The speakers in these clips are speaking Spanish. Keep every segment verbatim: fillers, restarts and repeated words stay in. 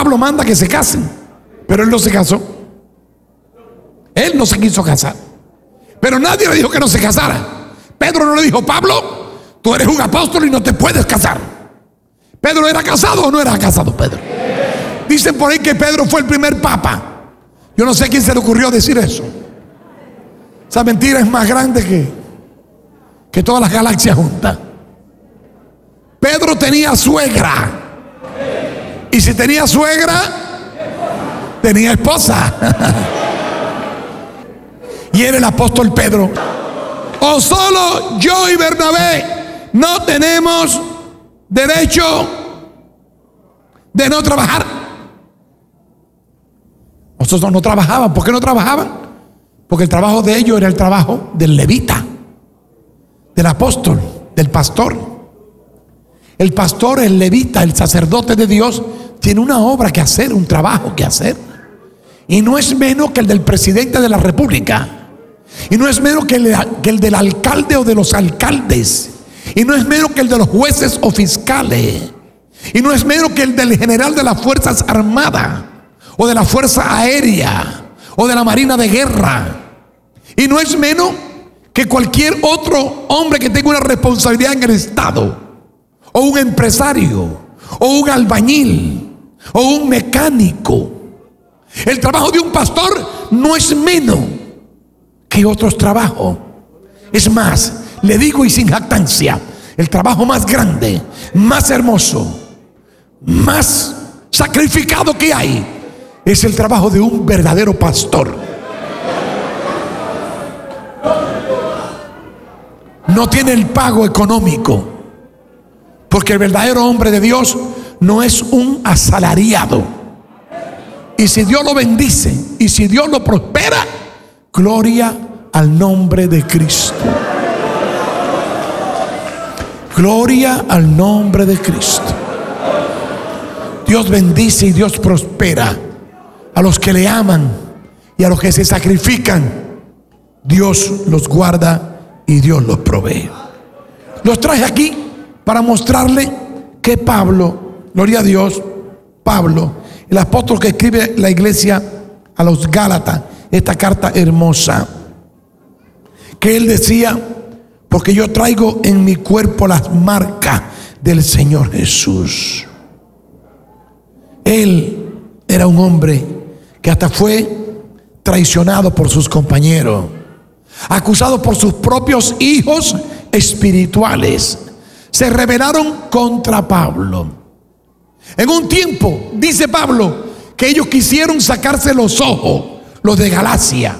Pablo manda que se casen, pero él no se casó. Él no se quiso casar. Pero nadie le dijo que no se casara. Pedro no le dijo: Pablo, tú eres un apóstol y no te puedes casar. ¿Pedro era casado o no era casado, Pedro? Dicen por ahí que Pedro fue el primer papa. Yo no sé a quién se le ocurrió decir eso. Esa mentira es más grande que, que todas las galaxias juntas. Pedro tenía suegra. Y si tenía suegra, tenía esposa. Y era el apóstol Pedro. O solo yo y Bernabé no tenemos derecho de no trabajar. Nosotros no trabajaban. ¿Por qué no trabajaban? Porque el trabajo de ellos era el trabajo del levita, del apóstol, del pastor. El pastor, el levita, el sacerdote de Dios tiene una obra que hacer, un trabajo que hacer. Y no es menos que el del presidente de la república. Y no es menos que el, que el del alcalde o de los alcaldes. Y no es menos que el de los jueces o fiscales. Y no es menos que el del general de las Fuerzas Armadas, o de la Fuerza Aérea, o de la Marina de Guerra. Y no es menos que cualquier otro hombre que tenga una responsabilidad en el Estado, o un empresario, o un albañil, o un mecánico. El trabajo de un pastor no es menos que otros trabajos. Es más, le digo y sin jactancia, el trabajo más grande, más hermoso, más sacrificado que hay, es el trabajo de un verdadero pastor. No tiene el pago económico, porque el verdadero hombre de Dios no es un asalariado. Y si Dios lo bendice y si Dios lo prospera, gloria al nombre de Cristo. Gloria al nombre de Cristo. Dios bendice y Dios prospera a los que le aman y a los que se sacrifican. Dios los guarda y Dios los provee. Los traje aquí para mostrarle que Pablo, gloria a Dios, Pablo, el apóstol que escribe la iglesia a los Gálatas, esta carta hermosa, que él decía: porque yo traigo en mi cuerpo las marcas del Señor Jesús. Él era un hombre que hasta fue traicionado por sus compañeros, acusado por sus propios hijos espirituales. Se rebelaron contra Pablo. En un tiempo, dice Pablo, que ellos quisieron sacarse los ojos, los de Galacia.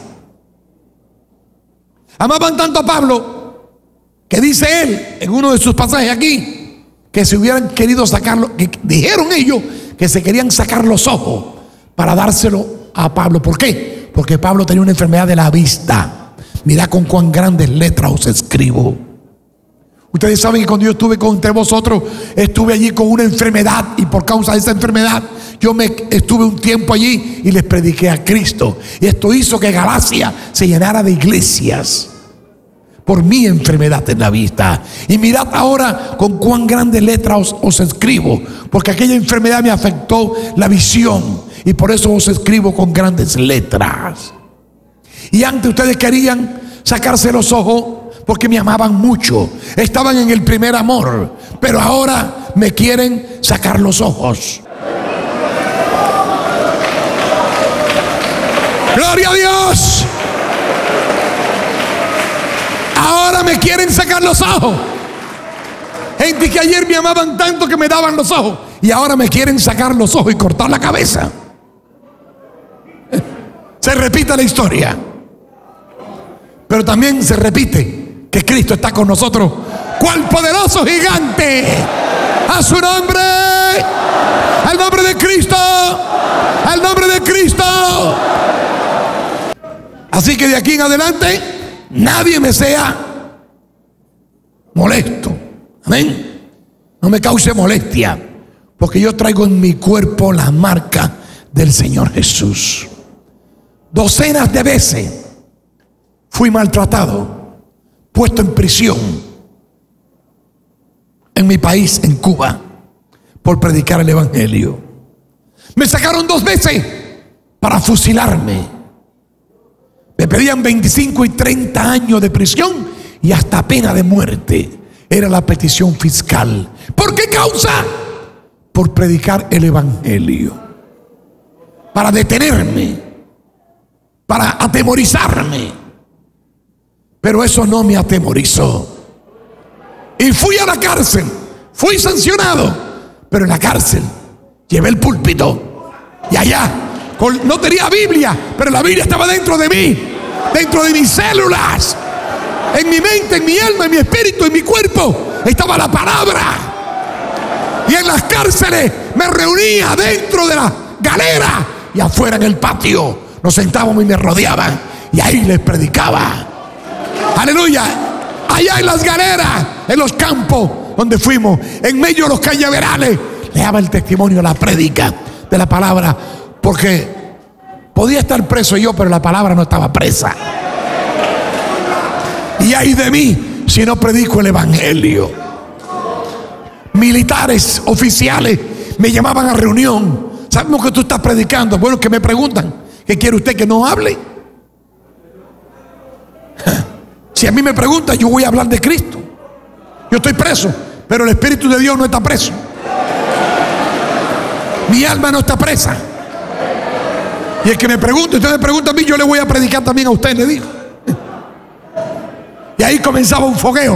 Amaban tanto a Pablo que dice él en uno de sus pasajes aquí, que se hubieran querido sacarlo, que dijeron ellos que se querían sacar los ojos para dárselo a Pablo. ¿Por qué? Porque Pablo tenía una enfermedad de la vista. Mirá con cuán grandes letras os escribo. Ustedes saben que cuando yo estuve con entre vosotros, estuve allí con una enfermedad, y por causa de esa enfermedad yo me estuve un tiempo allí y les prediqué a Cristo. Y esto hizo que Galacia se llenara de iglesias por mi enfermedad en la vista. Y mirad ahora con cuán grandes letras os, os escribo, porque aquella enfermedad me afectó la visión, y por eso os escribo con grandes letras. Y antes ustedes querían sacarse los ojos porque me amaban mucho, estaban en el primer amor, pero ahora me quieren sacar los ojos. ¡Gloria a Dios! Ahora me quieren sacar los ojos. Gente que ayer me amaban tanto que me daban los ojos, y ahora me quieren sacar los ojos y cortar la cabeza. Se repite la historia, pero también se repite que Cristo está con nosotros, cual poderoso gigante. A su nombre, al nombre de Cristo, al nombre de Cristo. Así que de aquí en adelante nadie me sea molesto. Amén. No me cause molestia, porque yo traigo en mi cuerpo la marca del Señor Jesús. Docenas de veces fui maltratado, puesto en prisión en mi país, en Cuba, por predicar el evangelio. Me sacaron dos veces para fusilarme. Me pedían veinticinco y treinta años de prisión y hasta pena de muerte. Era la petición fiscal. ¿Por qué causa? Por predicar el evangelio. Para detenerme, para atemorizarme. Pero eso no me atemorizó. Y fui a la cárcel. Fui sancionado. Pero en la cárcel llevé el púlpito. Y allá con, no tenía Biblia, pero la Biblia estaba dentro de mí, dentro de mis células, en mi mente, en mi alma, en mi espíritu, en mi cuerpo estaba la palabra. Y en las cárceles me reunía dentro de la galera y afuera en el patio nos sentábamos y me rodeaban y ahí les predicaba. Aleluya. Allá en las galeras, en los campos donde fuimos, en medio de los cañaverales, le daba el testimonio, la prédica de la palabra, porque podía estar preso yo, pero la palabra no estaba presa. Y ay de mí si no predico el evangelio. Militares, oficiales me llamaban a reunión. ¿Sabemos que tú estás predicando? Bueno, que me preguntan, ¿qué quiere usted, que no hable? Si a mí me preguntan, yo voy a hablar de Cristo. Yo estoy preso, pero el Espíritu de Dios no está preso. Mi alma no está presa. Y el que me pregunte, usted me pregunta a mí, yo le voy a predicar también a usted, le digo. Y ahí comenzaba un fogueo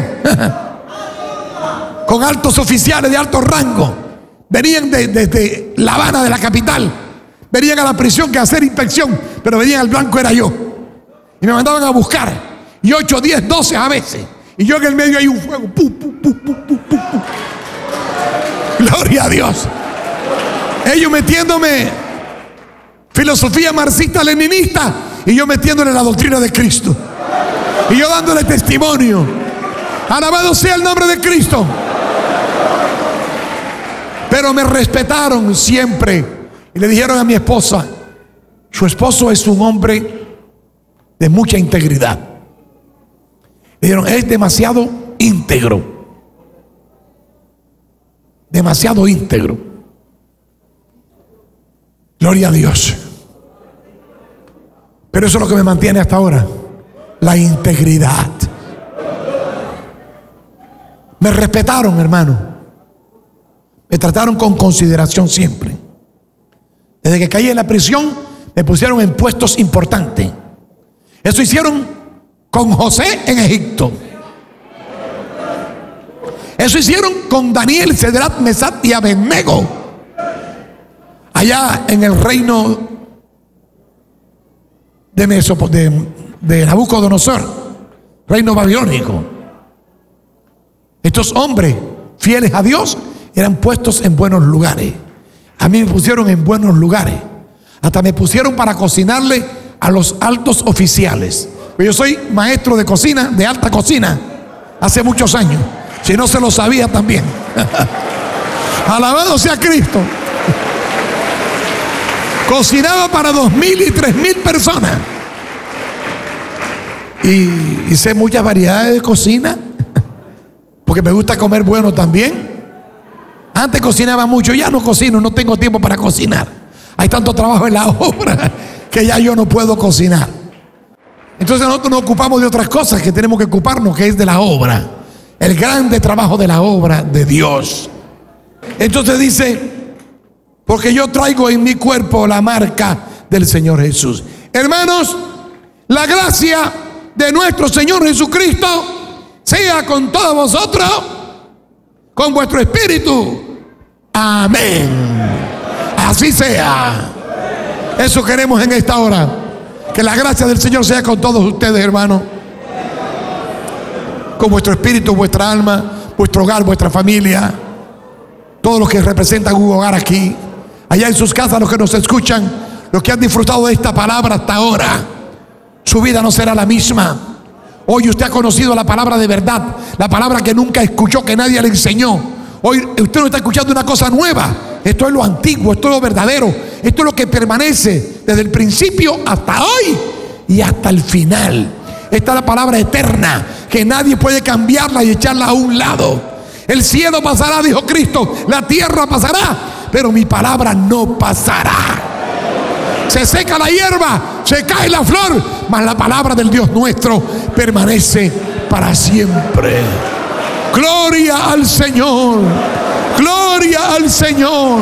con altos oficiales de alto rango. Venían desde de, de La Habana, de la capital. Venían a la prisión que a hacer inspección, pero venían al blanco, era yo. Y me mandaban a buscar. Y ocho, diez, doce a veces. Y yo en el medio hay un fuego. Pu, pu, pu, pu, pu, pu, pu. Gloria a Dios. Ellos metiéndome filosofía marxista-leninista y yo metiéndole la doctrina de Cristo. Y yo dándole testimonio. Alabado sea el nombre de Cristo. Pero me respetaron siempre. Y le dijeron a mi esposa, su esposo es un hombre de mucha integridad. Le dijeron, es demasiado íntegro. Demasiado íntegro. Gloria a Dios. Pero eso es lo que me mantiene hasta ahora. La integridad. Me respetaron, hermano. Me trataron con consideración siempre. Desde que caí en la prisión, me pusieron en puestos importantes. Eso hicieron con José en Egipto. Eso hicieron con Daniel, Cedrat, Mesat y Abednego, allá en el reino de, Mesop de, de Nabucodonosor, reino babilónico. Estos hombres fieles a Dios eran puestos en buenos lugares. A mí me pusieron en buenos lugares. Hasta me pusieron para cocinarle a los altos oficiales. Yo soy maestro de cocina, de alta cocina, hace muchos años. Si no se lo sabía también. Alabado sea Cristo. Cocinaba para dos mil y tres mil personas. Y hice muchas variedades de cocina, porque me gusta comer bueno también. Antes cocinaba mucho, ya no cocino, no tengo tiempo para cocinar. Hay tanto trabajo en la obra que ya yo no puedo cocinar. Entonces nosotros nos ocupamos de otras cosas que tenemos que ocuparnos, que es de la obra. El grande trabajo de la obra de Dios. Entonces dice, porque yo traigo en mi cuerpo la marca del Señor Jesús. Hermanos, la gracia de nuestro Señor Jesucristo sea con todos vosotros, con vuestro espíritu. Amén. Así sea. Eso queremos en esta hora. Que la gracia del Señor sea con todos ustedes, hermanos. Con vuestro espíritu, vuestra alma, vuestro hogar, vuestra familia. Todos los que representan un hogar aquí. Allá en sus casas, los que nos escuchan, los que han disfrutado de esta palabra hasta ahora. Su vida no será la misma. Hoy usted ha conocido la palabra de verdad. La palabra que nunca escuchó, que nadie le enseñó. Hoy usted no está escuchando una cosa nueva. Esto es lo antiguo, esto es lo verdadero. Esto es lo que permanece desde el principio hasta hoy y hasta el final. Esta es la palabra eterna, que nadie puede cambiarla y echarla a un lado. El cielo pasará, dijo Cristo, la tierra pasará, pero mi palabra no pasará. Se seca la hierba, se cae la flor, mas la palabra del Dios nuestro permanece para siempre. Gloria al Señor, gloria al Señor,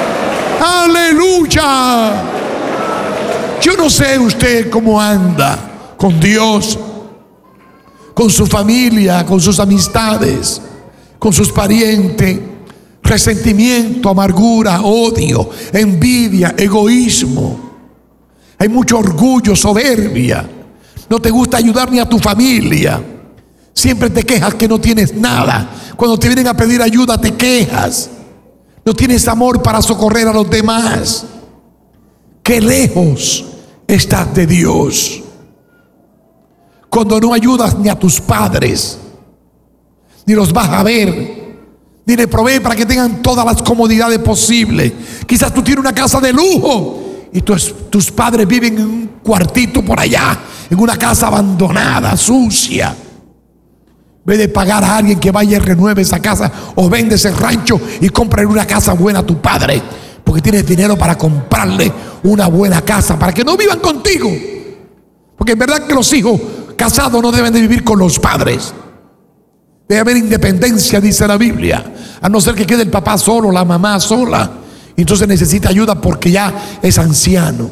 aleluya. Yo no sé usted cómo anda con Dios, con su familia, con sus amistades, con sus parientes. Resentimiento, amargura, odio, envidia, egoísmo. Hay mucho orgullo, soberbia. No te gusta ayudar ni a tu familia. Siempre te quejas que no tienes nada. Cuando te vienen a pedir ayuda te quejas. No tienes amor para socorrer a los demás. Qué lejos estás de Dios. Cuando no ayudas ni a tus padres, ni los vas a ver, ni le provee para que tengan todas las comodidades posibles. Quizás tú tienes una casa de lujo y tus, tus padres viven en un cuartito por allá, en una casa abandonada, sucia. En vez de pagar a alguien que vaya y renueve esa casa, o vende ese rancho y compra una casa buena a tu padre, porque tienes dinero para comprarle una buena casa, para que no vivan contigo. Porque en verdad que los hijos casados no deben de vivir con los padres. Debe haber independencia, dice la Biblia, a no ser que quede el papá solo, la mamá sola. Entonces necesita ayuda porque ya es anciano.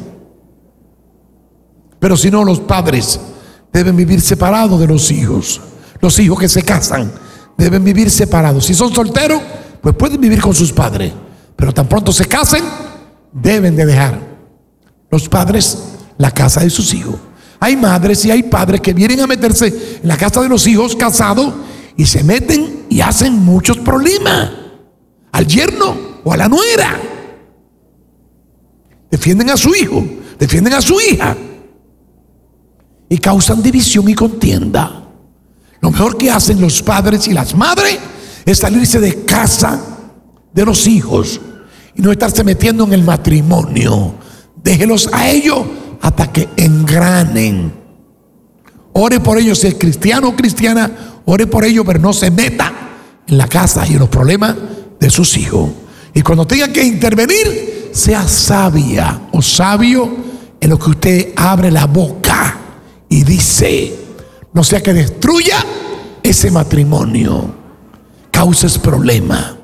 Pero si no, los padres deben vivir separados de los hijos. Los hijos que se casan deben vivir separados. Si son solteros, pues pueden vivir con sus padres, pero tan pronto se casen, deben de dejar los padres la casa de sus hijos. Hay madres y hay padres que vienen a meterse en la casa de los hijos casados y se meten y hacen muchos problemas al yerno o a la nuera. Defienden a su hijo, defienden a su hija y causan división y contienda. Lo mejor que hacen los padres y las madres es salirse de casa de los hijos y no estarse metiendo en el matrimonio. Déjelos a ellos hasta que engranen. Ore por ellos, si es cristiano o cristiana, ore por ellos, pero no se meta en la casa y en los problemas de sus hijos. Y cuando tenga que intervenir, sea sabia o sabio en lo que usted abre la boca y dice. No sea que destruya ese matrimonio, causes problema.